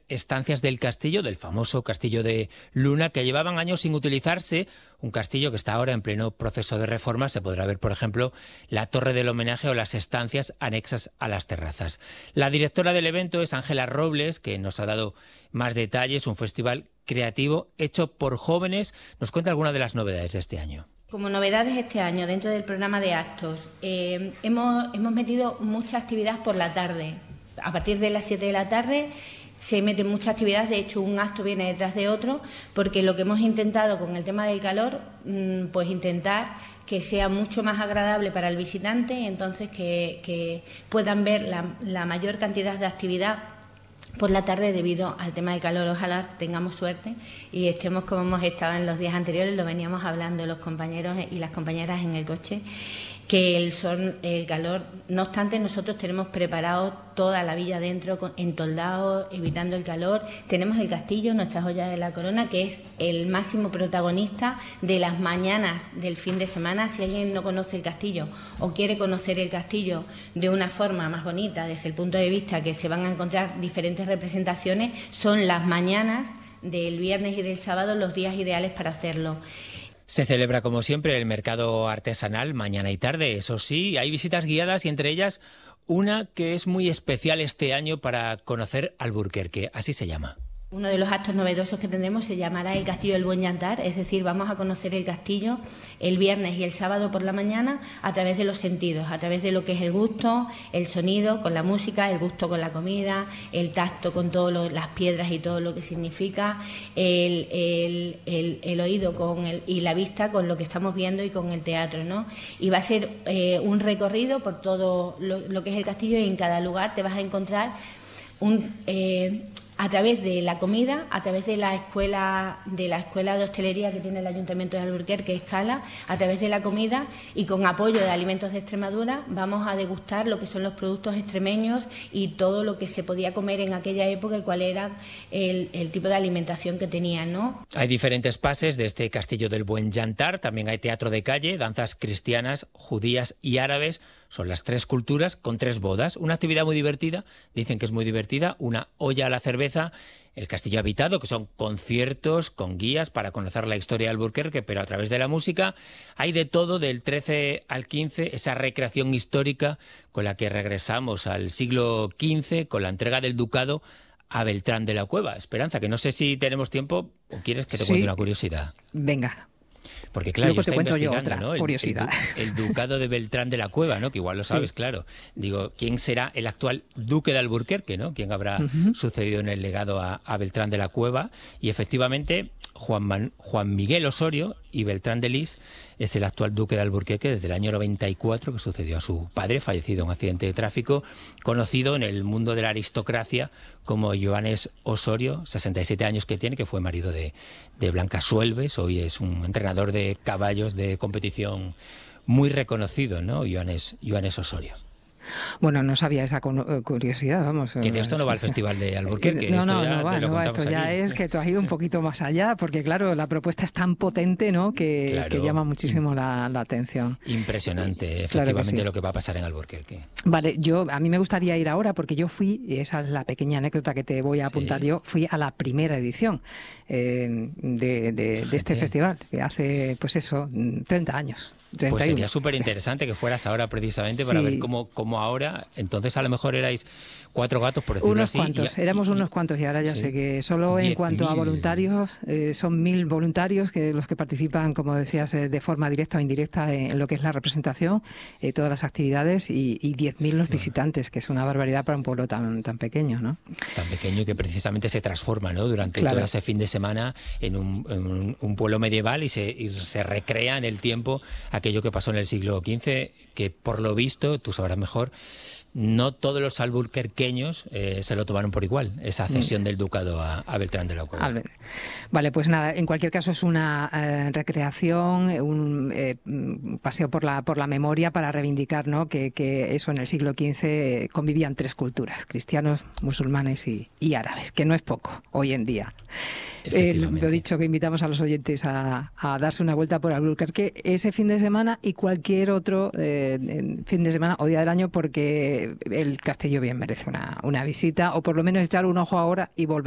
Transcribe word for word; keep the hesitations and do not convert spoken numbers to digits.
estancias del castillo, del famoso castillo de Luna, que llevaban años sin utilizarse, un castillo que está ahora en pleno proceso de reforma. Se podrá ver, por ejemplo, la torre del homenaje o las estancias anexas a las terrazas. La directora del evento es Ángela Robles, que nos ha dado más detalles, un festival creativo hecho por jóvenes. Nos cuenta algunas de las novedades de este año. Como novedades este año, dentro del programa de actos, eh, hemos, hemos metido mucha actividad por la tarde. A partir de las siete de la tarde se mete mucha actividad, de hecho un acto viene detrás de otro, porque lo que hemos intentado con el tema del calor, pues intentar que sea mucho más agradable para el visitante y entonces que, que puedan ver la, la mayor cantidad de actividad por la tarde debido al tema del calor. Ojalá tengamos suerte y estemos como hemos estado en los días anteriores, lo veníamos hablando los compañeros y las compañeras en el coche, que el sol, el calor, no obstante nosotros tenemos preparado toda la villa dentro, entoldados, evitando el calor. Tenemos el castillo, nuestra joya de la corona, que es el máximo protagonista de las mañanas del fin de semana. Si alguien no conoce el castillo o quiere conocer el castillo de una forma más bonita, desde el punto de vista que se van a encontrar diferentes representaciones, son las mañanas del viernes y del sábado los días ideales para hacerlo. Se celebra, como siempre, el mercado artesanal mañana y tarde. Eso sí, hay visitas guiadas y entre ellas una que es muy especial este año para conocer Alburquerque, así se llama. Uno de los actos novedosos que tendremos se llamará el Castillo del Buen Llantar, es decir, vamos a conocer el castillo el viernes y el sábado por la mañana a través de los sentidos, a través de lo que es el gusto, el sonido con la música, el gusto con la comida, el tacto con todas las piedras y todo lo que significa, el, el, el, el oído con el, y la vista con lo que estamos viendo y con el teatro, ¿no? Y va a ser eh, un recorrido por todo lo, lo que es el castillo y en cada lugar te vas a encontrar un... Eh, a través de la comida, a través de la escuela de la escuela de hostelería que tiene el Ayuntamiento de Alburquerque, Escala, a través de la comida y con apoyo de Alimentos de Extremadura vamos a degustar lo que son los productos extremeños y todo lo que se podía comer en aquella época y cuál era el, el tipo de alimentación que tenían, ¿no? Hay diferentes pases de este Castillo del Buen Llantar, también hay teatro de calle, danzas cristianas, judías y árabes. Son las tres culturas con tres bodas. Una actividad muy divertida, dicen que es muy divertida, una olla a la cerveza, el castillo habitado, que son conciertos con guías para conocer la historia de Alburquerque, pero a través de la música. Hay de todo, del trece al quince, esa recreación histórica con la que regresamos al siglo quince, con la entrega del ducado a Beltrán de la Cueva. Esperanza, que no sé si tenemos tiempo o quieres que te sí. cuente una curiosidad. Venga. Porque claro, yo te estoy cuento investigando, yo otra ¿no? El, curiosidad. El, el ducado de Beltrán de la Cueva, ¿no? Que igual lo sabes, sí. claro. Digo, ¿quién será el actual duque de Alburquerque, ¿no? ¿Quién habrá uh-huh. sucedido en el legado a, a Beltrán de la Cueva? Y efectivamente, Juan, Man, Juan Miguel Osorio y Beltrán de Lis es el actual duque de Alburquerque desde el año noventa y cuatro, que sucedió a su padre, fallecido en un accidente de tráfico, conocido en el mundo de la aristocracia como Joanes Osorio, sesenta y siete años que tiene, que fue marido de, de Blanca Suelves, hoy es un entrenador de caballos de competición muy reconocido, ¿no? Joanes, Joanes Osorio. Bueno, no sabía esa curiosidad, vamos. Que de esto no va al Festival de Alburquerque. No, esto no, ya no va, te lo no va, esto ya aquí. es que tú has ido un poquito más allá, porque claro, la propuesta es tan potente, ¿no? Que, claro, que llama muchísimo la, la atención. Impresionante, efectivamente, claro que sí. Lo que va a pasar en Alburquerque. Vale, yo a mí me gustaría ir ahora, porque yo fui, y esa es la pequeña anécdota que te voy a apuntar sí. yo, fui a la primera edición eh, de, de, de este festival, que hace, pues eso, treinta años. treinta y uno. Pues sería súper interesante que fueras ahora precisamente sí. para ver cómo, cómo ahora, entonces a lo mejor erais cuatro gatos, por decirlo unos así. Cuantos, y, éramos y, unos cuantos y ahora ya sí. sé que solo en cuanto mil. a voluntarios, eh, son mil voluntarios que los que participan, como decías, eh, de forma directa o indirecta en lo que es la representación, eh, todas las actividades y, y diez mil los visitantes, que es una barbaridad para un pueblo tan, tan pequeño, ¿no? Tan pequeño que precisamente se transforma, ¿no? Durante claro. todo ese fin de semana en un, en un, un pueblo medieval y se, y se recrea en el tiempo aquello que pasó en el siglo quince, que por lo visto, tú sabrás mejor, no todos los alburquerqueños eh, se lo tomaron por igual, esa cesión del ducado a, a Beltrán de la Cueva. Vale, pues nada, en cualquier caso es una eh, recreación, un eh, paseo por la por la memoria para reivindicar, ¿no? que, que eso en el siglo quince convivían tres culturas, cristianos, musulmanes y, y árabes, que no es poco hoy en día. Eh, lo dicho, que invitamos a los oyentes a, a darse una vuelta por Alburquerque ese fin de semana y cualquier otro eh, fin de semana o día del año, porque el castillo bien merece una, una visita, o por lo menos echar un ojo ahora y volver.